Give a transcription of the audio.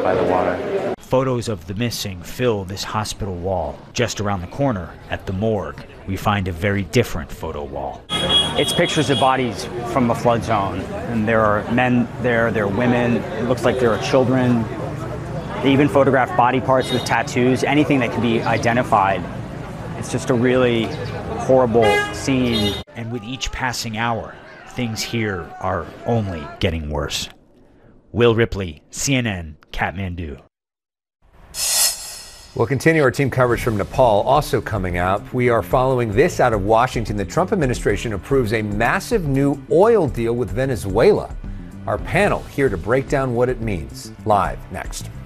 by the water. Photos of the missing fill this hospital wall. Just around the corner, at the morgue, we find a very different photo wall. It's pictures of bodies from the flood zone. And there are men there are women, it looks like there are children. They even photograph body parts with tattoos, anything that can be identified. It's just a really horrible scene. And with each passing hour, things here are only getting worse. Will Ripley, CNN, Kathmandu. We'll continue our team coverage from Nepal. Also coming up, we are following this out of Washington. The Trump administration approves a massive new oil deal with Venezuela. Our panel here to break down what it means. Live next.